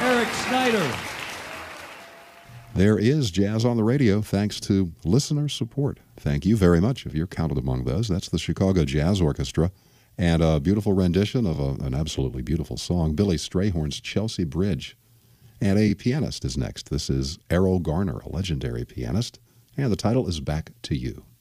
Eric Snyder. There is jazz on the radio thanks to listener support. Thank you very much if you're counted among those. That's the Chicago Jazz Orchestra and a beautiful rendition of an absolutely beautiful song, Billy Strayhorn's Chelsea Bridge. And a pianist is next. This is Errol Garner, a legendary pianist, and the title is Back to You.